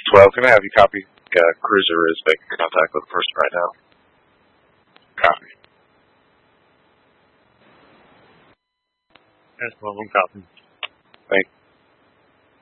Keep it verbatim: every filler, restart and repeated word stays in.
twelve. Can I have you copy? Uh, Cruiser is making contact with the person right now. Copy. That's well, one copy. Thank you.